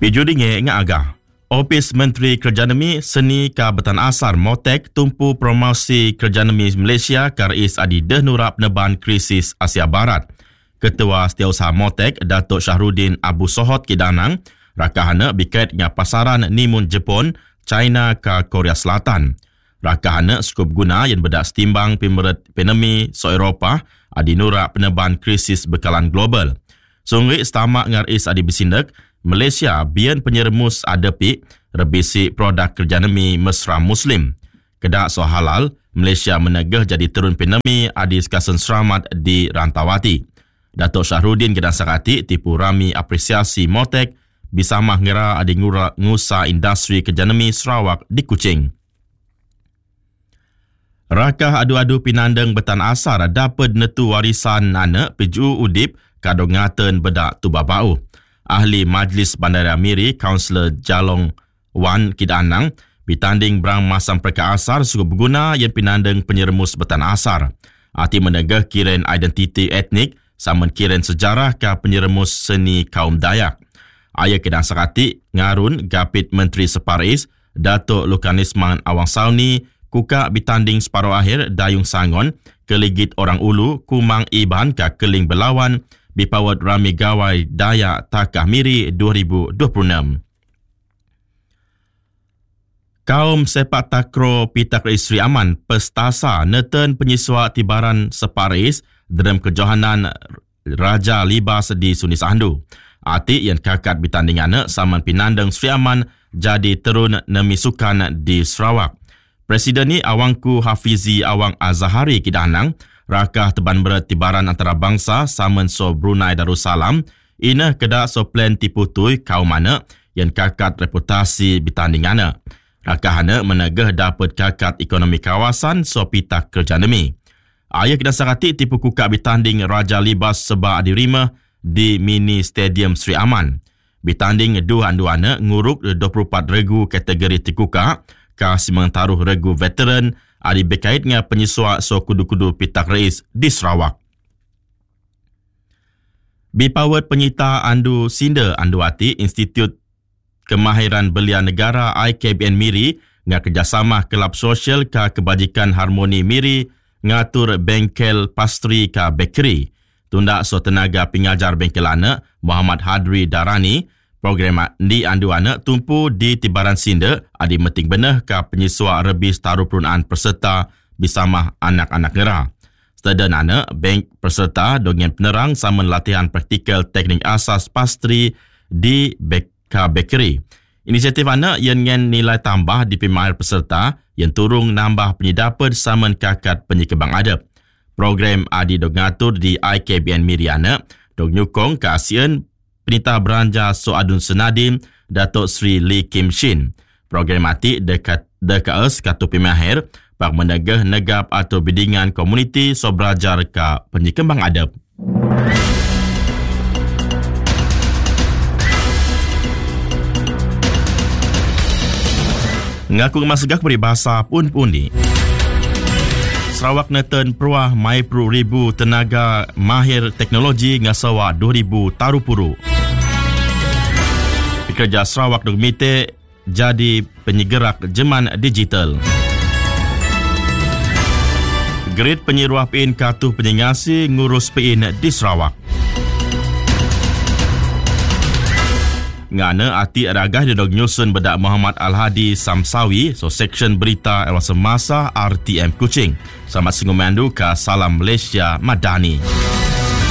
Pijudinge ngaga. Ofis Menteri Kerjanemi Seni ka Betan Asar Motek tumpu promosi Kerjanemi Malaysia ka Rais Adi Dehnurap Neban Krisis Asia Barat. Ketua Setiausaha Motek Datuk Syahrudin Abu Sohot Kidanang rakahana bikait dengan pasaran nimun Jepun, China ke Korea Selatan. Rakahana skup guna yang bedak setimbang pimeret pandemi so Eropah adi nurap peneban krisis bekalan global. Sungguh setamak dengan Rais Adi bersindak, Malaysia bian penyeremus adepi rebisi produk Kerjanemi mesra Muslim. Kedak so halal, Malaysia menegah jadi turun pandemi adi sekasen seramat di Rantawati. Datuk Syahrudin Gedang Sakati tipu rami apresiasi Motek bisa mahngera adi ngusa industri Kerjanemi Sarawak di Kuching. Rakah adu-adu pinandang Betan Asar dapat netu warisan anak peju udip kadongatan bedak tubabau. Ahli Majlis Bandar Miri, Kaunselor Jalong Wan Kidanang, bitanding berang masam perka asar suku berguna yang pinandang penyeremus Betan Asar. Arti menegah kiran identiti etnik sama kiran sejarah ke penyeremus seni kaum Dayak. Ayah Kedang Sakati, Ngarun, Gapit Menteri Separis, Datuk Lukanisman Awang Sauni, kuka bitanding separuh akhir Dayung Sangon, keligit orang ulu, kumang iban ke keling belawan, bipawat rami gawai Dayak Takah Miri 2026. Kaum sepak takraw Pitak Rais Sri Aman pestasa neten penyiswa tibaran Separis dalam kejohanan Raja Libas di Suni Sahandu. Arti yang kakak bitandingan saman pinandang Sri Aman jadi terun nemisukan di Sarawak. Presiden ni Awangku Hafizi Awang Azahari Kidanang rakah teban berat tibaran antarabangsa saman so Brunei Darussalam ina kedak so plan tipu tui kaum mana yang kakat reputasi bitandingana. Rakahana menegah dapat kakat ekonomi kawasan so Pitak Kerjanemi. Ayah Kedang Sakati tipu kuka bitanding Raja Libas seba adirima di mini stadium Sri Aman. Bitanding dua-duana nguruk 24 regu kategori tikuka ka simang taruh regu veteran adi berkait dengan penyiswa so kudu-kudu Pitak Rais di Sarawak. Bipawat penyita Andu Sinda Anduati Institut Kemahiran Belia Negara IKBN Miri dengan kerjasama Kelab Sosial ka Kebajikan Harmoni Miri ngatur bengkel pastri ka bakery. Tundak so tenaga pengajar bengkelana Muhammad Hadri Darani, program di Anduana tumpu di Tibaran Sinda adi meting benah ka penyiswa rebis taruh perunaan peserta bersama anak-anak ngera. Setedan anak, bank peserta dengan penerang sama latihan praktikal teknik asas pastri di bakery. Inisiatif anak yang dengan nilai tambah di pemahir peserta yang turung nambah penyedapat sama kakat penyekebang adab. Program adi dok ngatur di IKBN Miriana dok nyukong ke ASEAN Penita Beranja Soadun Senadim Datuk Sri Lee Kim Shin. Program ati dekat katu pemahir pak menegah negap atau bidingan komuniti so belajar ke penyekembang adab. Ngaku masagak peribahasa pun ni. Sarawak neten peruah mai pru ribu tenaga mahir teknologi ngasawa 2000 tarupuru. Pekerja Sarawak dogmite jadi penyegerak jeman digital. Grid penyeruah PIN katuh penyengasi ngurus PIN di Sarawak. Ngana ati aragah di dog nyusun bedak Muhammad Al-Hadi Samsawi so section berita ewas semasa RTM Kuching. Selamat singomandu ka Salam Malaysia Madani.